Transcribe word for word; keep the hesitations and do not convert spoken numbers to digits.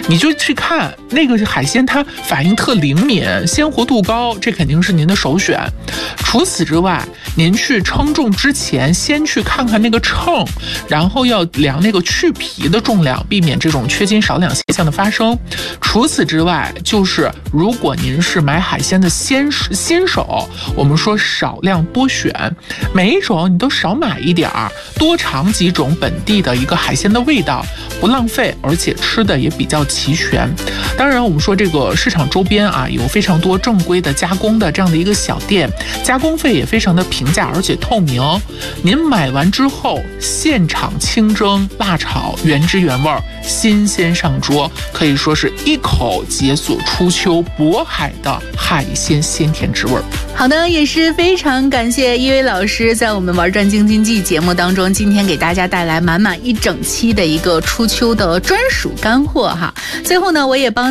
你就去看那个海鲜，它反应特灵敏，鲜活度高，这肯定是您的首选。除此之外，您去称重之前，先去看看那个秤，然后要量那个去皮的重量，避免这种缺斤少两现象的发生。除此之外，就是如果您是买海鲜的新新手，我们说少量多选，每一种你都少买一点儿，多尝几种本地的一个海鲜的味道，不浪费，而且吃的也比较齐全。当然，我们说这个市场周边啊，有非常多正规的加工的这样的一个小店，加工费也非常的平价而且透明。您买完之后，现场清蒸、辣炒，原汁原味，新鲜上桌，可以说是一口解锁初秋渤海的海鲜鲜甜之味。 好的，也是非常感谢一威老师在我们玩转京津冀节目当中，今天给大家带来满满一整期的一个初秋的专属干货哈。最后呢，我也帮